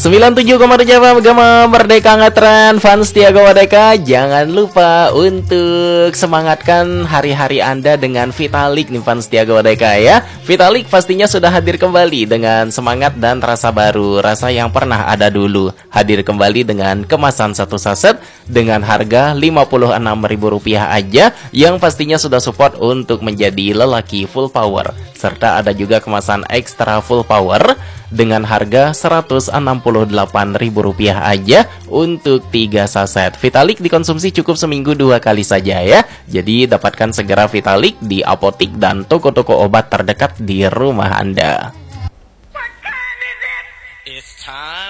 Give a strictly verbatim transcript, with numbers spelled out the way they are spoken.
sembilan puluh tujuh koma tujuh F M Gema Merdeka ngetren fans Tiaga Wadeka. Jangan lupa untuk semangatkan hari-hari Anda dengan Vitalik nih fans Tiaga Wadeka ya. Vitalik pastinya sudah hadir kembali dengan semangat dan rasa baru. Rasa yang pernah ada dulu. Hadir kembali dengan kemasan satu saset dengan harga lima puluh enam ribu rupiah aja, yang pastinya sudah support untuk menjadi lelaki full power. Serta ada juga kemasan ekstra full power dengan harga seratus enam puluh delapan ribu rupiah aja untuk tiga saset. Vitalik dikonsumsi cukup seminggu dua kali saja ya. Jadi dapatkan segera Vitalik di apotik dan toko-toko obat terdekat di rumah Anda. It's time.